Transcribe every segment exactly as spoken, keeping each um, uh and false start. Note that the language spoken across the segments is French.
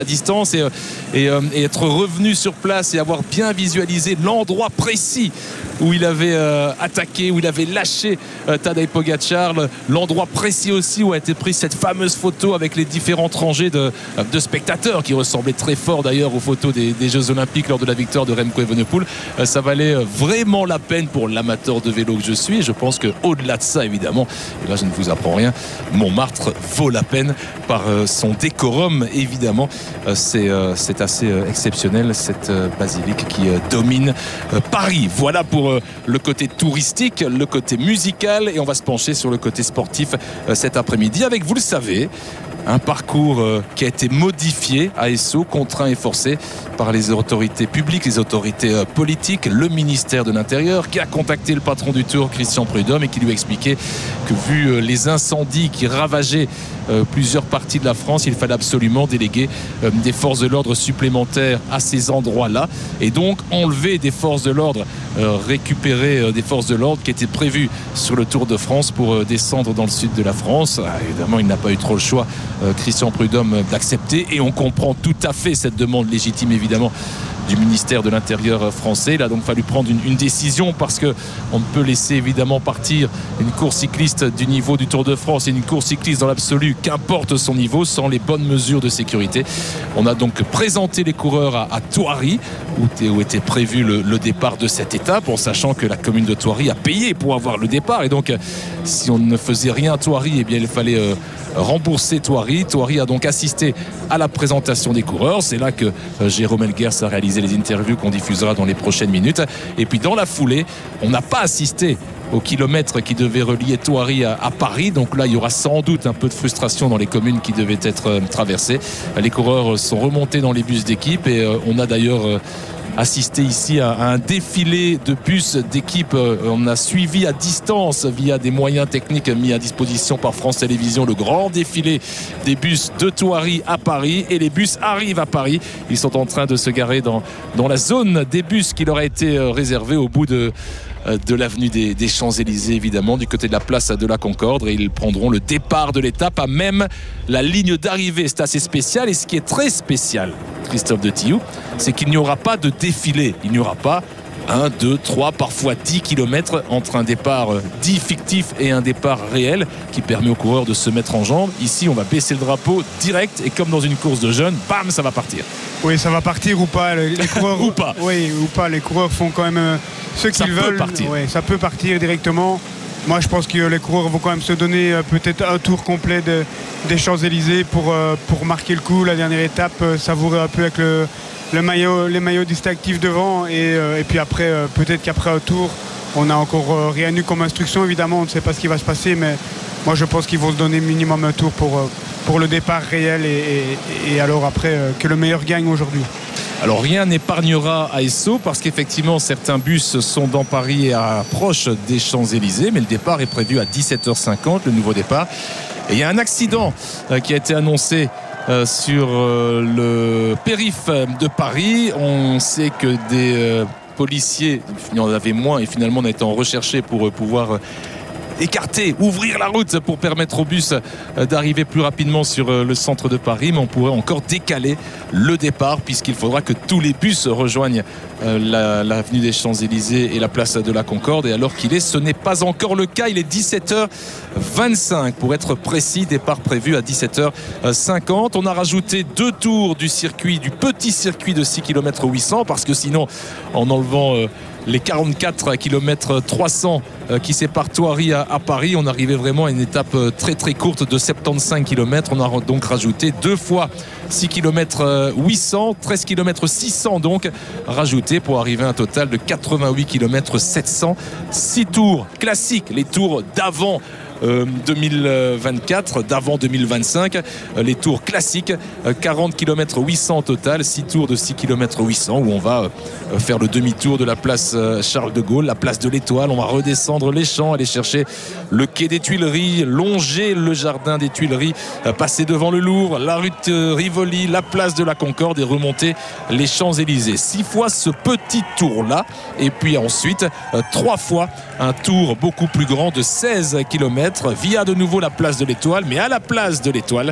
à distance et, et, et être revenu sur place et avoir bien visualisé l'endroit précis où il avait euh, attaqué, où il avait lâché euh, Tadej Pogačar, l'endroit précis aussi où a été prise cette fameuse photo avec les différentes rangées de, de spectateurs qui ressemblaient très fort d'ailleurs aux photos des, des Jeux Olympiques lors de la victoire de Remco Evenepoel. Euh, ça valait vraiment la peine pour l'amateur de vélo que je suis, et je pense qu'au-delà de ça évidemment, et là je ne vous apprends rien, Montmartre vaut la peine par euh, son décorum évidemment. Euh, c'est, euh, c'est assez euh, exceptionnel cette euh, basilique qui euh, domine euh, Paris. Voilà pour euh, le côté touristique, le côté musical, et on va se pencher sur le côté sportif euh, cet après-midi avec, vous le savez, un parcours euh, qui a été modifié à Esso, contraint et forcé par les autorités publiques, les autorités euh, politiques, le ministère de l'Intérieur qui a contacté le patron du Tour, Christian Prudhomme, et qui lui a expliqué que vu euh, les incendies qui ravageaient euh, plusieurs parties de la France, il fallait absolument déléguer euh, des forces de l'ordre supplémentaires à ces endroits-là, et donc enlever des forces de l'ordre, euh, récupérer euh, des forces de l'ordre qui étaient prévues sur le Tour de France pour euh, descendre dans le sud de la France. Ah, évidemment, il n'a pas eu trop le choix, Christian Prudhomme, d'accepter, et on comprend tout à fait cette demande légitime évidemment du ministère de l'Intérieur français. Il a donc fallu prendre une, une décision, parce qu'on ne peut laisser évidemment partir une course cycliste du niveau du Tour de France et une course cycliste dans l'absolu, qu'importe son niveau, sans les bonnes mesures de sécurité. On a donc présenté les coureurs à, à Thoiry, où, où était prévu le, le départ de cette étape, en sachant que la commune de Thoiry a payé pour avoir le départ, et donc si on ne faisait rien à Thoiry, eh bien il fallait euh, rembourser Thoiry. Thoiry a donc assisté à la présentation des coureurs. C'est là que euh, Jérôme Elguers a réalisé les interviews qu'on diffusera dans les prochaines minutes. Et puis dans la foulée, on n'a pas assisté au kilomètre qui devait relier Thoiry à, à Paris. Donc là, il y aura sans doute un peu de frustration dans les communes qui devaient être euh, traversées. Les coureurs sont remontés dans les bus d'équipe, et euh, on a d'ailleurs euh, assisté ici à un défilé de bus d'équipe. On a suivi à distance via des moyens techniques mis à disposition par France Télévisions le grand défilé des bus de Thoiry à Paris, et les bus arrivent à Paris. Ils sont en train de se garer dans, dans la zone des bus qui leur a été réservée au bout de de l'avenue des, des Champs-Élysées évidemment, du côté de la place de la Concorde, et ils prendront le départ de l'étape à même la ligne d'arrivée. C'est assez spécial, et ce qui est très spécial, Christophe de Tillou, c'est qu'il n'y aura pas de défilé. Il n'y aura pas un, deux, trois, parfois dix kilomètres entre un départ dit fictif et un départ réel qui permet aux coureurs de se mettre en jambes. Ici, on va baisser le drapeau direct, et comme dans une course de jeunes, bam, ça va partir. Oui, ça va partir ou pas. Les coureurs, ou pas. Oui, ou pas. Les coureurs font quand même euh, ce qu'ils veulent. Partir. Oui, ça peut partir directement. Moi, je pense que les coureurs vont quand même se donner euh, peut-être un tour complet de, des Champs-Élysées pour, euh, pour marquer le coup. La dernière étape, euh, savourer un peu avec le, le maillot, les maillots distinctifs devant, et, euh, et puis après, euh, peut-être qu'après un tour, on n'a encore euh, rien eu comme instruction. Évidemment, on ne sait pas ce qui va se passer, mais moi, je pense qu'ils vont se donner minimum un tour pour, euh, pour le départ réel, et, et, et alors après, euh, que le meilleur gagne aujourd'hui. Alors rien n'épargnera à Esso, parce qu'effectivement certains bus sont dans Paris et approchent des Champs-Élysées, mais le départ est prévu à dix-sept heures cinquante, le nouveau départ. Et il y a un accident euh, qui a été annoncé euh, sur euh, le périph' de Paris. On sait que des euh, policiers, il y en avait moins, et finalement on a été en recherché pour euh, pouvoir... Euh, écarter, ouvrir la route pour permettre au bus d'arriver plus rapidement sur le centre de Paris, mais on pourrait encore décaler le départ, puisqu'il faudra que tous les bus rejoignent la, l'avenue des Champs-Élysées et la place de la Concorde, et alors qu'il est, ce n'est pas encore le cas. Il est dix-sept heures vingt-cinq pour être précis, départ prévu à dix-sept heures cinquante. On a rajouté deux tours du circuit, du petit circuit de six kilomètres huit cents, parce que sinon, en enlevant euh, les quarante-quatre kilomètres trois cents qui séparent Thoiry à, à Paris, on arrivait vraiment à une étape très très courte de soixante-quinze kilomètres. On a donc rajouté deux fois six kilomètres huit cents, treize kilomètres six cents donc rajoutés, pour arriver à un total de quatre-vingt-huit kilomètres sept cents. six tours classiques, les tours d'avant Euh, deux mille vingt-quatre, d'avant deux mille vingt-cinq, euh, les tours classiques, euh, quarante kilomètres huit cents au total, six tours de six kilomètres huit cents, où on va euh, faire le demi-tour de la place euh, Charles de Gaulle, la place de l'Étoile. On va redescendre les champs, aller chercher le quai des Tuileries, longer le jardin des Tuileries, euh, passer devant le Louvre, la rue de Rivoli, la place de la Concorde, et remonter les Champs-Élysées. Six fois ce petit tour-là, et puis ensuite euh, trois fois un tour beaucoup plus grand de seize kilomètres, via de nouveau la place de l'Étoile, mais à la place de l'Étoile,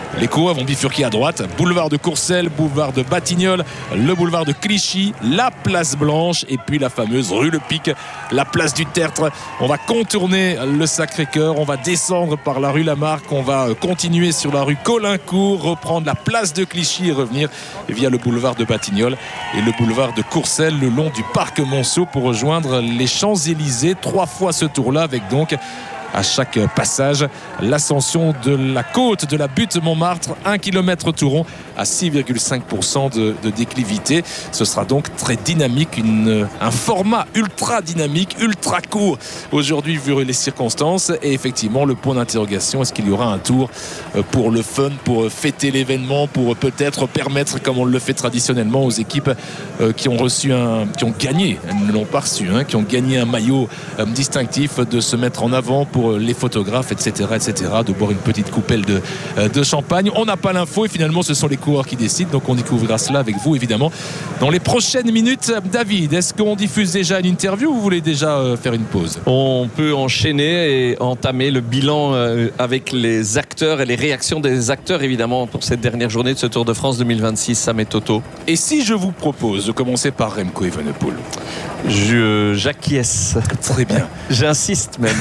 Les coureurs vont bifurquer à droite, boulevard de Courcelles, boulevard de Batignolles, le boulevard de Clichy, la place Blanche et puis la fameuse rue Le Pic, la place du Tertre. On va contourner le Sacré-Cœur, on va descendre par la rue Lamarck, on va continuer sur la rue Caulaincourt, reprendre la place de Clichy et revenir via le boulevard de Batignolles et le boulevard de Courcelles le long du parc Monceau pour rejoindre les Champs-Élysées. Trois fois ce tour-là avec donc à chaque passage l'ascension de la côte de la butte Montmartre, un kilomètre tout rond à six virgule cinq pour cent de, de déclivité. Ce sera donc très dynamique, une, un format ultra dynamique, ultra court aujourd'hui vu les circonstances. Et effectivement le point d'interrogation, est-ce qu'il y aura un tour pour le fun, pour fêter l'événement, pour peut-être permettre, comme on le fait traditionnellement aux équipes qui ont reçu un, qui ont gagné, elles ne l'ont pas reçu, hein, qui ont gagné un maillot distinctif, de se mettre en avant pour les photographes, et cetera, et cetera, de boire une petite coupelle de, de champagne. On n'a pas l'info et finalement ce sont les coureurs qui décident, donc on découvrira cela avec vous évidemment dans les prochaines minutes. David, est-ce qu'on diffuse déjà une interview ou vous voulez déjà faire une pause? On peut enchaîner et entamer le bilan avec les acteurs et les réactions des acteurs évidemment pour cette dernière journée de ce Tour de France deux mille vingt-six. Sam et Toto. Et si je vous propose de commencer par Remco Evenepoel? Je, j'acquiesce. Très bien. J'insiste même.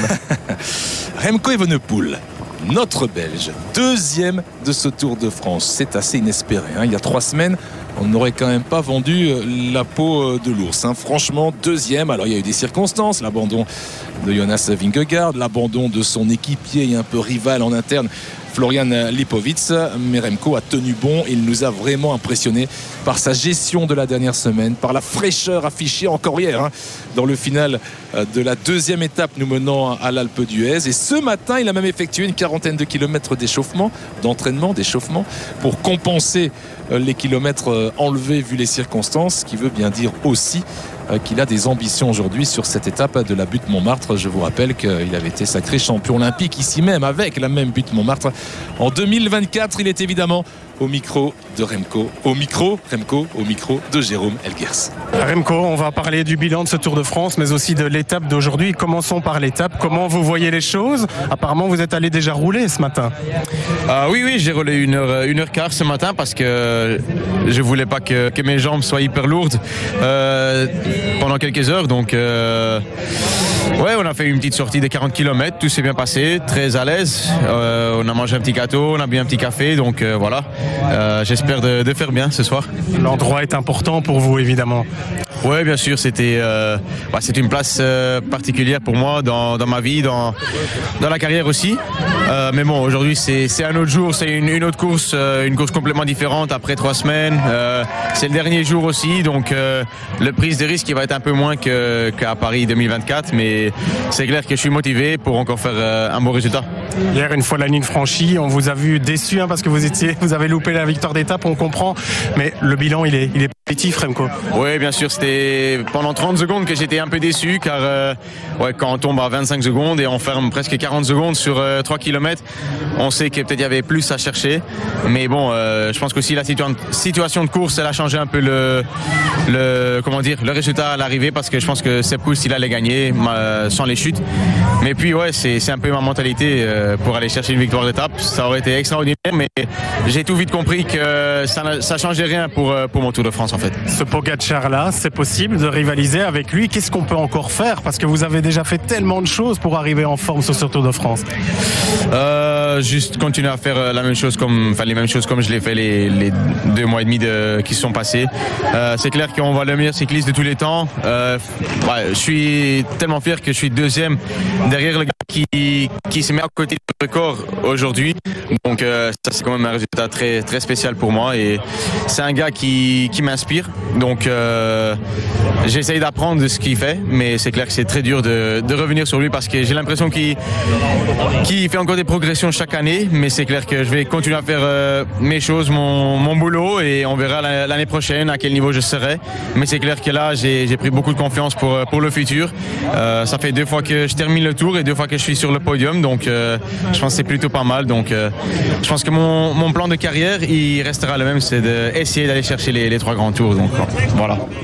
Remco Evenepoel, notre Belge, deuxième de ce Tour de France. C'est assez inespéré, hein. Il y a trois semaines, on n'aurait quand même pas vendu la peau de l'ours, hein. Franchement, deuxième. Alors il y a eu des circonstances, l'abandon de Jonas Vingegaard, l'abandon de son équipier et un peu rival en interne, Florian Lipovitz, mais Remco a tenu bon. Il nous a vraiment impressionné par sa gestion de la dernière semaine, par la fraîcheur affichée encore hier, hein, dans le final de la deuxième étape nous menant à l'Alpe d'Huez. Et ce matin, il a même effectué une quarantaine de kilomètres d'échauffement, d'entraînement, d'échauffement, pour compenser les kilomètres enlevés vu les circonstances, ce qui veut bien dire aussi qu'il a des ambitions aujourd'hui sur cette étape de la butte Montmartre. Je vous rappelle qu'il avait été sacré champion olympique ici même avec la même butte Montmartre en deux mille vingt-quatre. Il est évidemment au micro de Remco, au micro, Remco, au micro de Jérôme Elguers. Remco, on va parler du bilan de ce Tour de France, mais aussi de l'étape d'aujourd'hui. Commençons par l'étape. Comment vous voyez les choses? Apparemment, vous êtes allé déjà rouler ce matin. Euh, oui, oui, j'ai roulé une heure, une heure quart ce matin parce que je voulais pas que, que mes jambes soient hyper lourdes euh, pendant quelques heures. Donc, euh, ouais, on a fait une petite sortie de quarante kilomètres. Tout s'est bien passé, très à l'aise. Euh, on a mangé un petit gâteau, on a bu un petit café. Donc, euh, voilà. Euh, j'espère de, de faire bien ce soir. L'endroit est important pour vous, évidemment. Oui, bien sûr, c'était euh, bah, c'est une place euh, particulière pour moi dans, dans ma vie, dans, dans la carrière aussi. Euh, mais bon, aujourd'hui, c'est, c'est un autre jour, c'est une, une autre course, euh, une course complètement différente après trois semaines. Euh, c'est le dernier jour aussi, donc euh, le prise de risque il va être un peu moins que, qu'à Paris deux mille vingt-quatre, mais c'est clair que je suis motivé pour encore faire euh, un bon résultat. Hier, une fois la ligne franchie, on vous a vu déçu hein, parce que vous étiez, vous avez loupé la victoire d'étape, on comprend, mais le bilan, il est, il est positif, Remco. Oui, bien sûr, c'était pendant trente secondes que j'étais un peu déçu, car euh, ouais, quand on tombe à vingt-cinq secondes et on ferme presque quarante secondes sur euh, trois kilomètres, on sait que peut-être il y avait plus à chercher, mais bon, euh, je pense qu'aussi la situa- situation de course, elle a changé un peu le, le, comment dire, le résultat à l'arrivée, parce que je pense que Sepp Kuss, il allait gagner euh, sans les chutes. Mais puis ouais, c'est, c'est un peu ma mentalité euh, pour aller chercher une victoire d'étape. Ça aurait été extraordinaire, mais j'ai tout vite compris que ça ne changeait rien pour, pour mon Tour de France en fait. Ce Pogačar-là, c'est possible de rivaliser avec lui. Qu'est-ce qu'on peut encore faire? Parce que vous avez déjà fait tellement de choses pour arriver en forme sur ce Tour de France. Euh, juste continuer à faire la même chose comme, enfin les mêmes choses comme je l'ai fait les, les deux mois et demi de, qui se sont passés. Euh, c'est clair qu'on voit le meilleur cycliste de tous les temps. Euh, ouais, je suis tellement fier que je suis deuxième derrière le gars qui, qui se met à côté du record aujourd'hui. Donc euh, ça c'est quand même un résultat très, très spécial pour moi et c'est un gars qui, qui m'inspire. Donc euh, j'essaye d'apprendre de ce qu'il fait, mais c'est clair que c'est très dur de, de revenir sur lui parce que j'ai l'impression qu'il, qu'il fait encore des progressions chaque année, mais c'est clair que je vais continuer à faire euh, mes choses, mon, mon boulot et on verra l'année prochaine à quel niveau je serai. Mais c'est clair que là j'ai, j'ai pris beaucoup de confiance pour, pour le futur. Euh, ça fait deux fois que je termine le tour et deux fois que je suis sur le podium, donc euh, je pense que c'est plutôt pas mal. Donc euh, je pense que mon, mon plan de carrière il restera le même, c'est d'essayer d'aller chercher les, les trois grands tours. Donc voilà.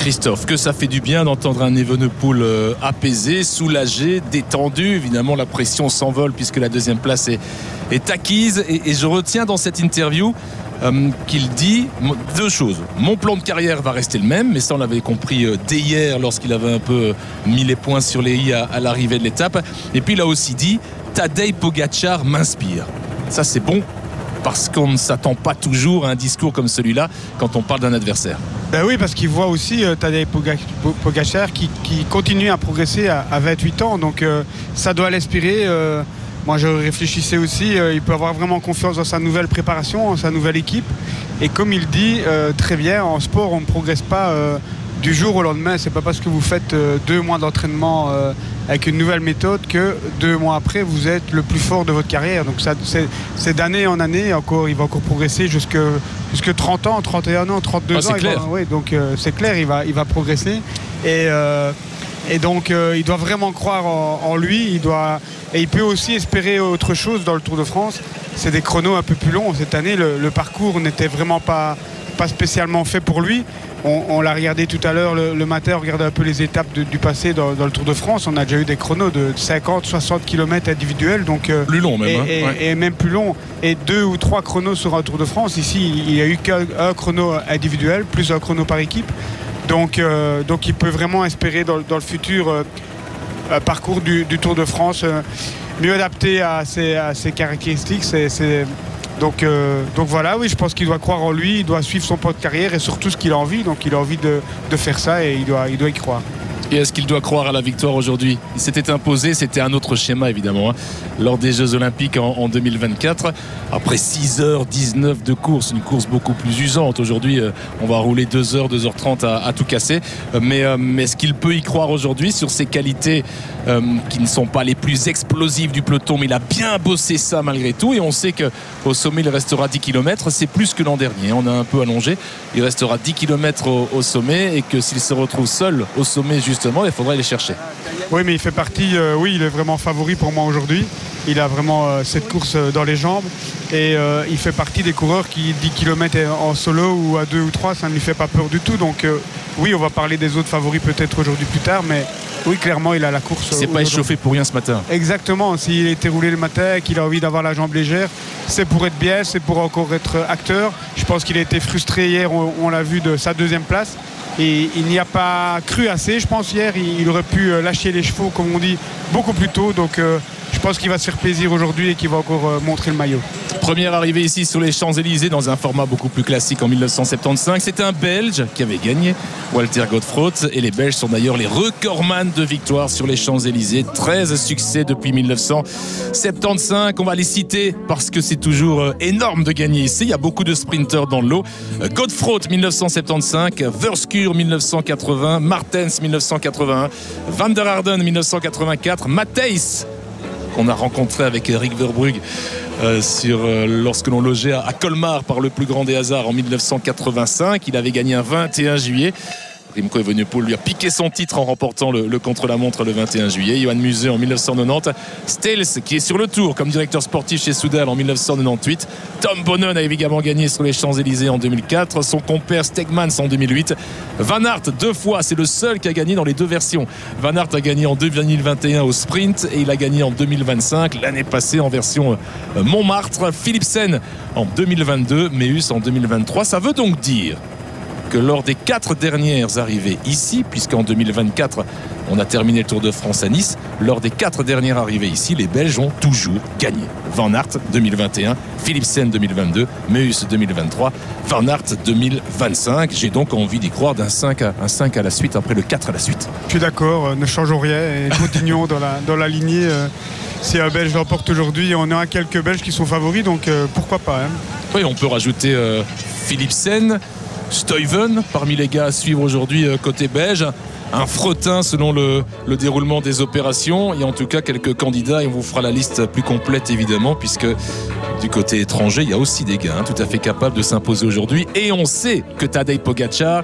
Christophe, que ça fait du bien d'entendre un Evenepoel euh, apaisé, soulagé, détendu. Évidemment, la pression s'envole puisque la deuxième place est, est acquise. Et, et je retiens dans cette interview euh, qu'il dit deux choses. Mon plan de carrière va rester le même, mais ça on l'avait compris euh, dès hier lorsqu'il avait un peu euh, mis les points sur les i à, à l'arrivée de l'étape. Et puis il a aussi dit Tadej Pogačar m'inspire. Ça c'est bon, parce qu'on ne s'attend pas toujours à un discours comme celui-là quand on parle d'un adversaire. Ben oui, parce qu'il voit aussi euh, Tadej Pogačar qui, qui continue à progresser à, à vingt-huit ans, donc euh, ça doit l'inspirer. Euh, moi je réfléchissais aussi, euh, il peut avoir vraiment confiance dans sa nouvelle préparation, dans sa nouvelle équipe, et comme il dit euh, très bien, en sport on ne progresse pas euh, du jour au lendemain. C'est pas parce que vous faites euh, deux mois d'entraînement euh, avec une nouvelle méthode que deux mois après vous êtes le plus fort de votre carrière. Donc ça, c'est, c'est d'année en année. Encore, il va encore progresser jusque jusque trente ans, trente et un ans, trente-deux ah, c'est ans. Clair. Va, ouais, donc euh, c'est clair, il va il va progresser et euh, et donc euh, il doit vraiment croire en, en lui. Il doit et il peut aussi espérer autre chose dans le Tour de France. C'est des chronos un peu plus longs cette année. Le, le parcours n'était vraiment pas pas spécialement fait pour lui. On, on l'a regardé tout à l'heure le, le matin, on regardait un peu les étapes de, du passé dans, dans le Tour de France. On a déjà eu des chronos de cinquante à soixante kilomètres individuels. Donc, euh, plus long même. Et, hein. et, ouais. et même plus long. Et deux ou trois chronos sur un Tour de France. Ici, il n'y a eu qu'un chrono individuel, plus un chrono par équipe. Donc, euh, donc il peut vraiment espérer dans, dans le futur euh, un parcours du, du Tour de France euh, mieux adapté à ses, à ses caractéristiques. C'est, c'est, Donc, euh, donc voilà, oui, je pense qu'il doit croire en lui, il doit suivre son plan de carrière et surtout ce qu'il a envie. Donc il a envie de, de faire ça et il doit, il doit y croire. Et est-ce qu'il doit croire à la victoire aujourd'hui ? Il s'était imposé, c'était un autre schéma évidemment, hein, lors des Jeux Olympiques en, en deux mille vingt-quatre. Après six heures dix-neuf de course, une course beaucoup plus usante. Aujourd'hui, euh, on va rouler deux heures, deux heures trente à, à tout casser. Euh, mais, euh, mais est-ce qu'il peut y croire aujourd'hui sur ses qualités euh, qui ne sont pas les plus explosives du peloton, mais il a bien bossé ça malgré tout. Et on sait qu'au sommet, il restera dix kilomètres. C'est plus que l'an dernier. On a un peu allongé. Il restera dix kilomètres au, au sommet et que s'il se retrouve seul au sommet, justement, il faudrait les chercher. Oui, mais il fait partie, euh, oui, il est vraiment favori pour moi aujourd'hui. Il a vraiment euh, cette course euh, dans les jambes et euh, il fait partie des coureurs qui dix kilomètres en solo ou à deux ou trois, ça ne lui fait pas peur du tout. Donc euh, oui, on va parler des autres favoris peut-être aujourd'hui plus tard, mais oui, clairement, il a la course. Il s'est pas échauffé pour rien ce matin. Exactement, s'il était roulé le matin et qu'il a envie d'avoir la jambe légère, c'est pour être bien, c'est pour encore être acteur. Je pense qu'il a été frustré hier, on, on l'a vu, de sa deuxième place. Et il n'y a pas cru assez, je pense, hier. Il, il aurait pu lâcher les chevaux, comme on dit, beaucoup plus tôt. Donc euh, je pense qu'il va se faire plaisir aujourd'hui et qu'il va encore euh, montrer le maillot. Première arrivée ici sur les Champs-Élysées dans un format beaucoup plus classique en dix-neuf cent soixante-quinze. C'était un Belge qui avait gagné, Walter Godefroot. Et les Belges sont d'ailleurs les recordman de victoires sur les Champs-Élysées. treize succès depuis dix-neuf cent soixante-quinze. On va les citer parce que c'est toujours énorme de gagner ici. Il y a beaucoup de sprinteurs dans le lot. Godefroot dix-neuf cent soixante-quinze, Verskure dix-neuf cent quatre-vingts, Martens dix-neuf cent quatre-vingt-un, Van der Harden dix-neuf cent quatre-vingt-quatre, Matthijs qu'on a rencontré avec Eric Verbrugge euh, sur, euh, lorsque l'on logeait à, à Colmar par le plus grand des hasards en dix-neuf cent quatre-vingt-cinq. Il avait gagné un vingt et un juillet. Remco Evenepoel lui a piqué son titre en remportant le, le contre-la-montre le vingt et un juillet. Johan Museeuw en dix-neuf cent quatre-vingt-dix. Stels qui est sur le tour comme directeur sportif chez Soudal en dix-neuf cent quatre-vingt-dix-huit. Tom Bonnen a également gagné sur les Champs-Élysées en deux mille quatre. Son compère Stegmans en deux mille huit. Van Aert deux fois, c'est le seul qui a gagné dans les deux versions. Van Aert a gagné en deux mille vingt et un au sprint et il a gagné en deux mille vingt-cinq l'année passée en version Montmartre. Philipsen en deux mille vingt-deux, Meeus en deux mille vingt-trois. Ça veut donc dire que lors des quatre dernières arrivées ici, puisqu'en deux mille vingt-quatre on a terminé le Tour de France à Nice, lors des quatre dernières arrivées ici, les Belges ont toujours gagné. Van Aert deux mille vingt et un, Philipsen deux mille vingt-deux, Meeus deux mille vingt-trois, Van Aert deux mille vingt-cinq. J'ai donc envie d'y croire d'un cinq à, un cinq à la suite après le quatre à la suite. Je suis d'accord, euh, ne changeons rien et continuons dans, la, dans la lignée. Euh, si un Belge l'emporte aujourd'hui, on a quelques Belges qui sont favoris, donc euh, pourquoi pas, hein. Oui, on peut rajouter euh, Philipsen, Stuyven parmi les gars à suivre aujourd'hui euh, côté belge. Un fretin selon le, le déroulement des opérations. Il y a en tout cas quelques candidats et on vous fera la liste plus complète évidemment, puisque du côté étranger il y a aussi des gars hein, tout à fait capables de s'imposer aujourd'hui. Et on sait que Tadej Pogačar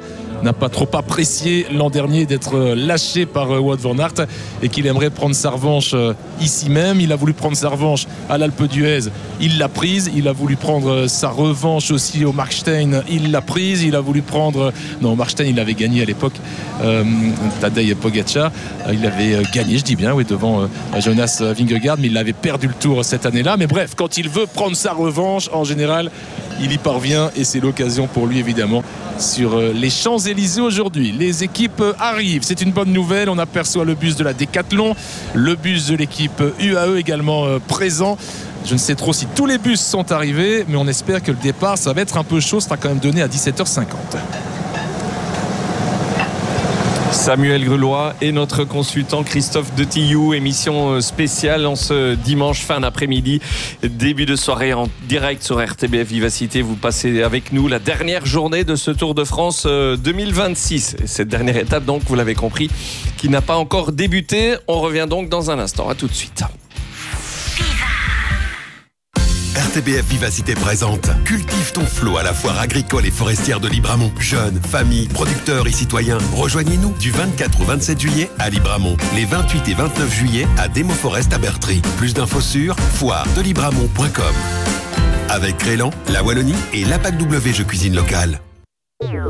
n'a pas trop apprécié l'an dernier d'être lâché par Wout van Aert et qu'il aimerait prendre sa revanche ici même. Il a voulu prendre sa revanche à l'Alpe d'Huez, il l'a prise. Il a voulu prendre sa revanche aussi au Markstein, il l'a prise. Il a voulu prendre, non, Markstein il avait gagné à l'époque, euh, Tadej Pogačar il avait gagné, je dis bien, oui, devant euh, Jonas Vingegaard, mais il avait perdu le Tour cette année-là. Mais bref, quand il veut prendre sa revanche, en général il y parvient et c'est l'occasion pour lui évidemment sur les Champs-Élysées aujourd'hui. Les équipes arrivent, c'est une bonne nouvelle. On aperçoit le bus de la Décathlon, le bus de l'équipe U A E également présent. Je ne sais trop si tous les bus sont arrivés, mais on espère que le départ ça va être un peu chaud, ça sera quand même donné à dix-sept heures cinquante. Samuel Grulois et notre consultant Christophe Detillou, émission spéciale en ce dimanche fin d'après-midi, début de soirée en direct sur R T B F Vivacité. Vous passez avec nous la dernière journée de ce Tour de France deux mille vingt-six. Cette dernière étape donc, vous l'avez compris, qui n'a pas encore débuté. On revient donc dans un instant. À tout de suite. R T B F Vivacité présente Cultive ton flot à la foire agricole et forestière de Libramont. Jeunes, familles, producteurs et citoyens, rejoignez-nous du vingt-quatre au vingt-sept juillet à Libramont, les vingt-huit et vingt-neuf juillet à Demo Forest à Bertry. Plus d'infos sur foire de libramont point com. Avec Crélan, la Wallonie et l'A P A C W Jeux Cuisine Locale.